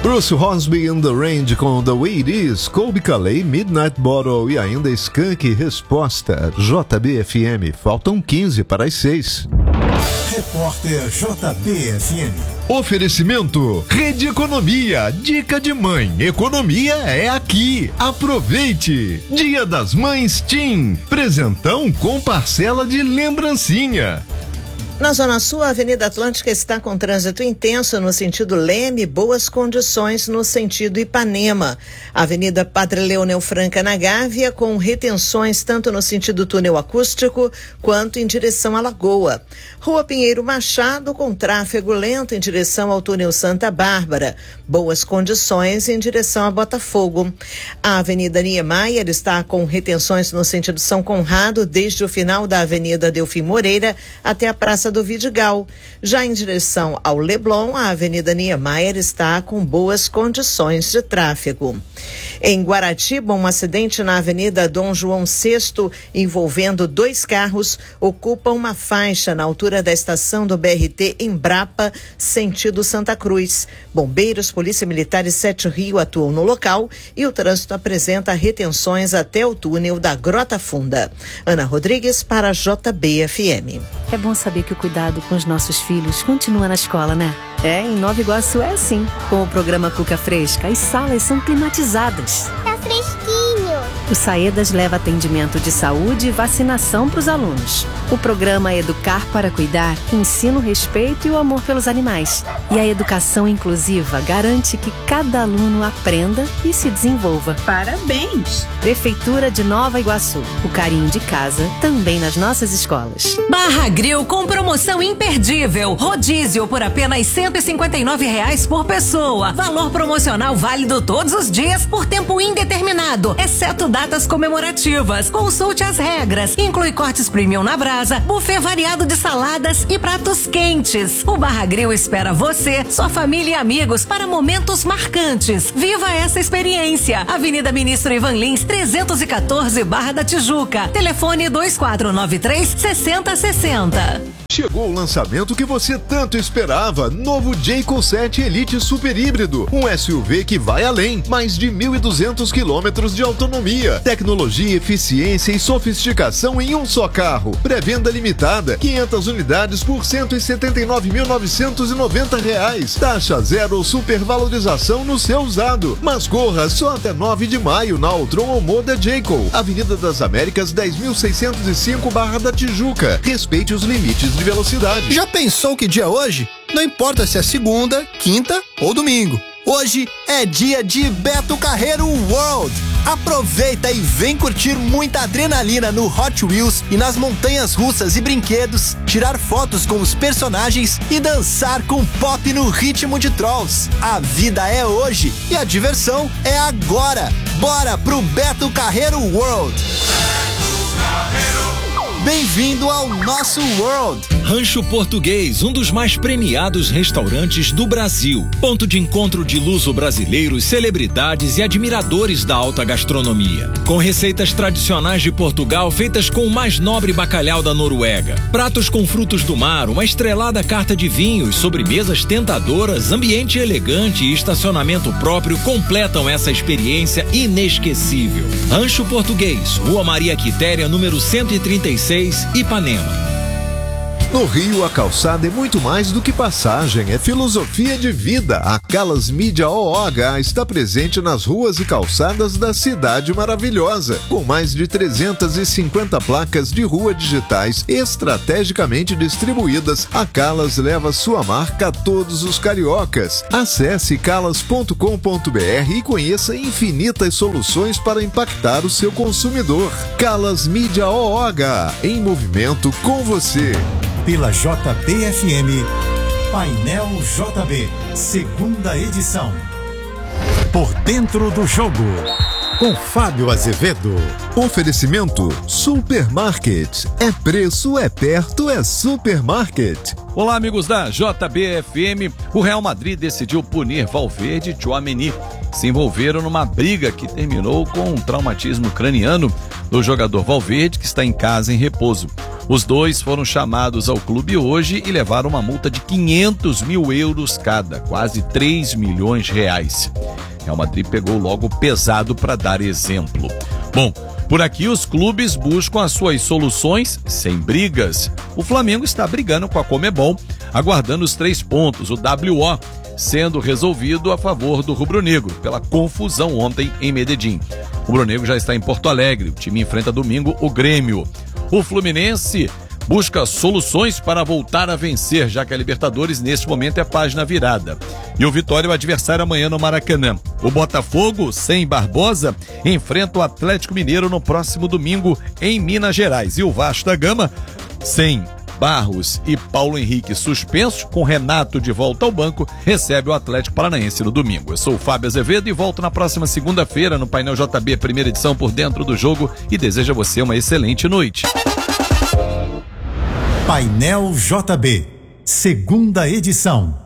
Bruce Hornsby in the Range com The Way It Is, Colby Calais, Midnight Bottle e ainda Skank Resposta. JBFM, faltam 15 para as 6. Repórter JBFM. Oferecimento, Rede Economia, dica de mãe, economia é aqui, aproveite. Dia das Mães TIM, presentão com parcela de lembrancinha. Na Zona Sul, a Avenida Atlântica está com trânsito intenso no sentido Leme, boas condições no sentido Ipanema. A Avenida Padre Leonel Franca na Gávea, com retenções tanto no sentido túnel acústico quanto em direção à Lagoa. Rua Pinheiro Machado, com tráfego lento em direção ao túnel Santa Bárbara. Boas condições em direção a Botafogo. A Avenida Niemeyer está com retenções no sentido São Conrado, desde o final da Avenida Delfim Moreira até a Praça do Vidigal. Já em direção ao Leblon, a Avenida Niemeyer está com boas condições de tráfego. Em Guaratiba, um acidente na Avenida Dom João VI envolvendo 2 carros ocupa uma faixa na altura da estação do BRT Embrapa, sentido Santa Cruz. Bombeiros, Polícia Militar e 7 Rio atuam no local e o trânsito apresenta retenções até o túnel da Grota Funda. Ana Rodrigues para a JBFM. É bom saber que o cuidado com os nossos filhos continua na escola, né? Em Nova Iguaçu é assim. Com o programa Cuca Fresca, as salas são climatizadas. Tá fresquinho. O Saedas leva atendimento de saúde e vacinação para os alunos. O programa Educar para Cuidar ensina o respeito e o amor pelos animais. E a educação inclusiva garante que cada aluno aprenda e se desenvolva. Parabéns! Prefeitura de Nova Iguaçu. O carinho de casa também nas nossas escolas. Barra Grill com promoção imperdível. Rodízio por apenas R$ 159 por pessoa. Valor promocional válido todos os dias por tempo indeterminado, exceto datas comemorativas. Consulte as regras. Inclui cortes premium na brasa, buffet variado de saladas e pratos quentes. O Barra Grill espera você, sua família e amigos para momentos marcantes. Viva essa experiência. Avenida Ministro Ivan Lins, 314, Barra da Tijuca. Telefone 2493-6060. Chegou o lançamento que você tanto esperava, novo Jayco 7 Elite Super Híbrido, um SUV que vai além, mais de 1.200 quilômetros de autonomia, tecnologia, eficiência e sofisticação em um só carro. Pré-venda limitada, 500 unidades por R$ 179.990. Taxa zero ou supervalorização no seu usado. Mas corra só até 9 de maio na Altron Omoda Jayco, Avenida das Américas 10.605, Barra da Tijuca. Respeite os limites de velocidade. Já pensou que dia é hoje? Não importa se é segunda, quinta ou domingo. Hoje é dia de Beto Carreiro World. Aproveita e vem curtir muita adrenalina no Hot Wheels e nas montanhas russas e brinquedos, tirar fotos com os personagens e dançar com pop no ritmo de Trolls. A vida é hoje e a diversão é agora. Bora pro Beto Carreiro World. Bem-vindo ao nosso World. Rancho Português, um dos mais premiados restaurantes do Brasil. Ponto de encontro de luso-brasileiros, celebridades e admiradores da alta gastronomia. Com receitas tradicionais de Portugal feitas com o mais nobre bacalhau da Noruega. Pratos com frutos do mar, uma estrelada carta de vinhos, sobremesas tentadoras, ambiente elegante e estacionamento próprio completam essa experiência inesquecível. Rancho Português, Rua Maria Quitéria, número 136, Ipanema. No Rio, a calçada é muito mais do que passagem, é filosofia de vida. A Calas Mídia OOH está presente nas ruas e calçadas da cidade maravilhosa, com mais de 350 placas de rua digitais estrategicamente distribuídas. A Calas leva sua marca a todos os cariocas. Acesse calas.com.br e conheça infinitas soluções para impactar o seu consumidor. Calas Mídia OOH, em movimento com você. Pela JBFM, Painel JB, segunda edição. Por dentro do jogo, com Fábio Azevedo. Oferecimento Supermarket. É preço, é perto, é Supermarket. Olá, amigos da JBFM. O Real Madrid decidiu punir Valverde e Tchouaméni. Se envolveram numa briga que terminou com um traumatismo craniano do jogador Valverde, que está em casa em repouso. Os dois foram chamados ao clube hoje e levaram uma multa de 500 mil euros cada, quase 3 milhões de reais. Real Madrid pegou logo pesado para dar exemplo. Bom, por aqui os clubes buscam as suas soluções sem brigas. O Flamengo está brigando com a Conmebol, aguardando os 3 pontos, o WO, sendo resolvido a favor do rubro-negro, pela confusão ontem em Medellín. O rubro-negro já está em Porto Alegre, o time enfrenta domingo o Grêmio. O Fluminense busca soluções para voltar a vencer, já que a Libertadores neste momento é página virada. E o Vitória é o adversário amanhã no Maracanã. O Botafogo, sem Barbosa, enfrenta o Atlético Mineiro no próximo domingo em Minas Gerais. E o Vasco da Gama, sem Barros e Paulo Henrique suspensos, com Renato de volta ao banco, recebe o Atlético Paranaense no domingo. Eu sou o Fábio Azevedo e volto na próxima segunda-feira no Painel JB, primeira edição Por Dentro do Jogo, e desejo a você uma excelente noite. Painel JB, segunda edição.